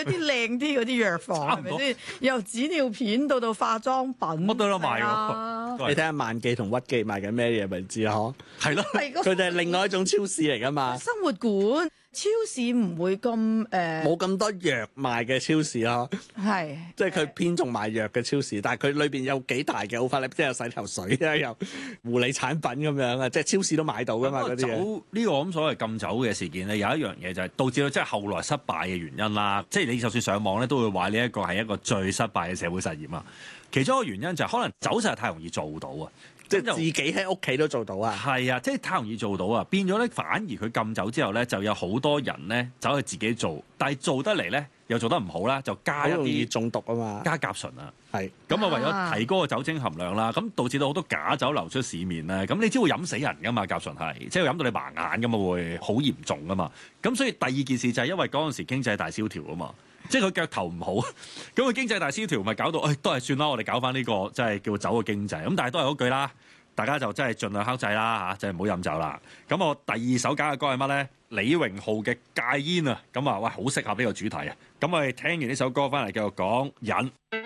啲靚啲嗰啲藥房係咪先？由紙尿片到化妝品， 乜都有得賣喎。 啊你睇下萬記同屈記賣緊咩嘢咪知嗬？ 係咯， 佢哋係另外一種超市嚟噶嘛， 生活館超市唔會咁冇咁多藥賣嘅超市咯， 係即係佢偏重賣藥嘅超市，但係佢裏邊有幾大嘅好法力，即係有洗頭水啊，有護理產品咁樣啊，即係超市都買到噶嘛嗰啲嘢。 酒呢個咁所謂禁酒嘅事件咧，有一樣嘢就係導致到即係後來失敗嘅原因啦。即係你就算上網咧，都會話呢一個係一個最失敗嘅社會實驗啊。其中一個原因就係可能酒實在太容易做到啊。 即係自己喺屋企都做到啊！ 係啊，即係太容易做到啊，變咗咧，反而佢禁酒之後咧，就有好多人咧走去自己做，但係做得嚟咧又做得唔好啦，就加一好容易啲中毒啊嘛， 加甲醇啊， 係咁啊為咗提高個酒精含量啦，咁導致到好多假酒流出市面咧，咁你知會飲死人噶嘛，甲醇係即係會飲到你盲眼噶嘛，會好嚴重噶嘛，咁所以第二件事就係因為嗰陣時經濟大蕭條啊嘛。即係佢腳頭唔好，咁佢經濟大蕭條，咪搞到，都係算啦，我哋搞翻呢個即係叫酒嘅經濟。咁但係都係嗰句啦，大家就真係盡量克制啦嚇，即係唔好飲酒啦。咁我第二首揀嘅歌係乜咧？李榮浩嘅戒煙啊，咁啊，喂，好適合呢個主題啊。咁我哋聽完呢首歌翻嚟繼續講癮。